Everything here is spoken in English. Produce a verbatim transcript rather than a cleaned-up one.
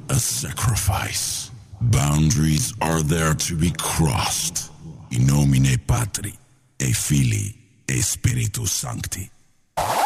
a sacrifice. Boundaries are there to be crossed. In nomine Patri, et Filii, et Spiritus Sancti.